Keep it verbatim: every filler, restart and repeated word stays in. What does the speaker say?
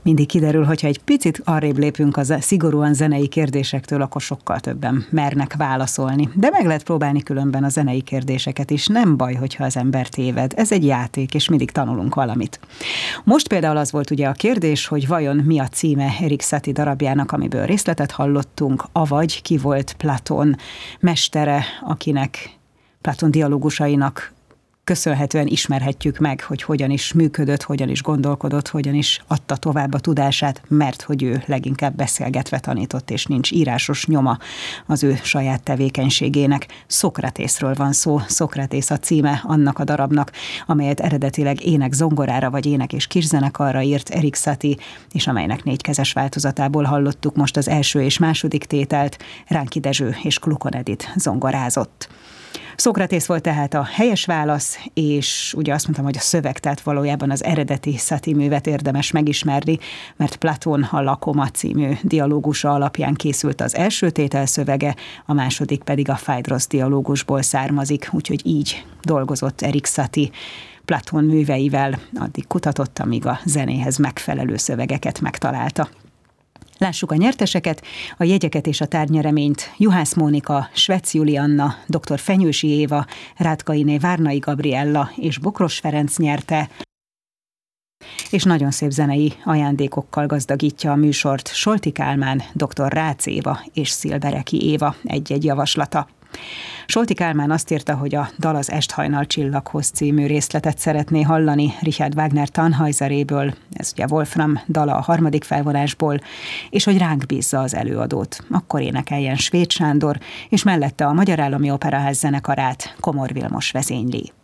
Mindig kiderül, hogyha egy picit arrébb lépünk az szigorúan zenei kérdésektől, akkor sokkal többen mernek válaszolni. De meg lehet próbálni különben a zenei kérdéseket is. Nem baj, hogyha az ember téved. Ez egy játék, és mindig tanulunk valamit. Most például az volt ugye a kérdés, hogy vajon mi a címe Erik Satie darabjának, amiből részletet hallottunk, avagy ki volt Platón mestere, akinek Platón dialógusainak köszönhetően ismerhetjük meg, hogy hogyan is működött, hogyan is gondolkodott, hogyan is adta tovább a tudását, mert hogy ő leginkább beszélgetve tanított, és nincs írásos nyoma az ő saját tevékenységének. Szokratészről van szó, Szokratész a címe annak a darabnak, amelyet eredetileg ének zongorára vagy ének és kiszenekarra írt Erik Satie, és amelynek négykezes változatából hallottuk most az első és második tételt, Ránki Dezső és Klukon Edit zongorázott. Szokratész volt tehát a helyes válasz, és ugye azt mondtam, hogy a szöveg, tehát valójában az eredeti Satie művet érdemes megismerni, mert Platón a Lakoma című dialógusa alapján készült az első tétel szövege, a második pedig a Phaedrosz dialógusból származik, úgyhogy így dolgozott Erik Satie Platón műveivel, addig kutatott, amíg a zenéhez megfelelő szövegeket megtalálta. Lássuk a nyerteseket, a jegyeket és a tárgyereményt Juhász Mónika, Svec Julianna, dr. Fenyősi Éva, Rátkainé Várnai Gabriella és Bokros Ferenc nyerte, és nagyon szép zenei ajándékokkal gazdagítja a műsort Solti Kálmán, dr. Rácz Éva és Szilbereki Éva egy-egy javaslata. Solti Kálmán azt írta, hogy a dal az Esthajnal csillaghoz című részletet szeretné hallani Richard Wagner Tannhäuseréből, ez ugye Wolfram dala a harmadik felvonásból, és hogy ránk bízza az előadót. Akkor énekeljen Svéd Sándor, és mellette a Magyar Állami Operaház zenekarát Komor Vilmos vezényli.